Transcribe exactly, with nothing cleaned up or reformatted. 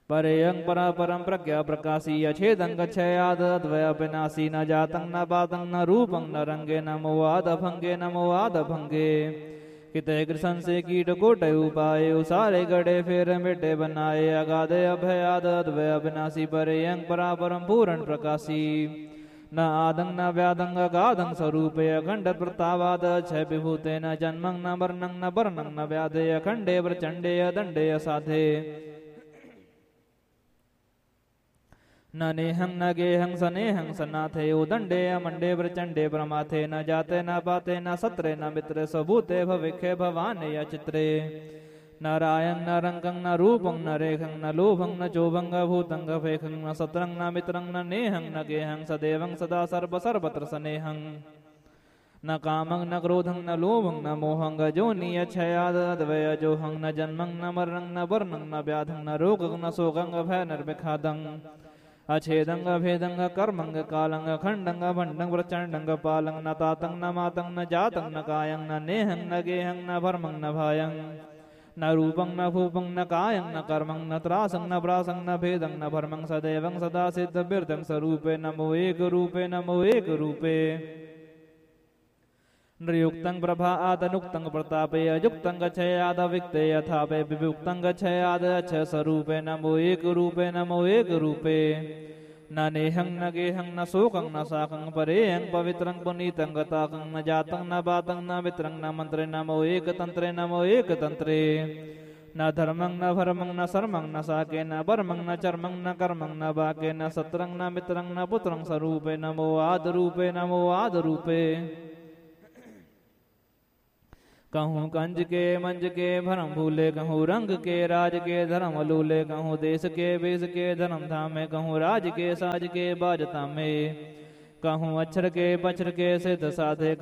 परेयं परा परम प्रज्ञा प्रकाशी अछेदं गच्छयाद अद्वय विनाशी न जातं न बातं न रूपं न रंगे न मोवाद भंगे न मोवाद भंगे कितय कृष्ण से कीट कोटय उपाय उसारे गड़े फेर मिटे बनाए अगाधे अभयाद अद्वय अविनाशी परेयं परा परम पूर्ण प्रकाशी न आदं न व्यादं अगाधं स्वरूपे अखंड प्रतावाद छय विभूते न जन्मं न वर्णं न वर्णं न व्याधे अखंडे प्रचंडे अदंडे असाधे न नेहं न गेहं सनेहं सनाथे उदंडे अमंडे प्रचंडे प्रमाथे न जाते न पाते न सत्रे न मित्रे सबूते भविखे भवाने या चित्रे नारायण न रंगं न रूपं न रेखं न लोभं न चोभं भूतं फेखं न सत्रं न मित्रं न नेहं न गेहं सदेवं सदा सर्व सर्वत्र सनेहं न कामं न क्रोधं न लोभं न मोहं जोनिय क्षयाद अद्वय जोहं न जन्मं न मरणं न वर्णं न व्याधं न रोगं न शोकं भय निर्विखादं अछेदंग भेदंग कर्मंग कालंग खंडंग भंडंग प्रचंडंग पालंग न तातंग न मातंग न जातंग न कायंग न नेहंग न गेहंग न भरमंग न भायंग न रूपं न भूपं न कायं न कर्मं न त्रासं न प्रासं न भेदं न भर्मं सदैवं सदा सिद्ध बिरदं स्वरूपे नमो एक रूपे नमो एक रूपे नृयुक्तं प्रभा आदनुक्तं प्रतापे अयुक्तं गच्छयाद विक्ते यथापे विभुक्तं गच्छयाद अच्छ स्वरूपे नमो एक रूपे नमो एक रूपे न नेहं न गेहं न शोकं न साकं परेयं पवित्रं पुनीतं गताकं न जातं न बातं न मित्रं न मन्त्रे नमो एक तन्त्रे नमो एक तन्त्रे न धर्मं न भर्मं न शर्मं न साके न वर्मं न चर्मं न कर्मं न बाके न सत्रं न मित्रं न पुत्रं स्वरूपे नमो आदरूपे नमो आदरूपे कहूँ कंज के मंज के भरम भूले कहूँ रंग के राज के धर्म लूले कहूँ देश के वेश के धर्म धामे कहूँ राज के साज के बाजता में कहूँ अक्षर के पक्षर के सिद्ध साधे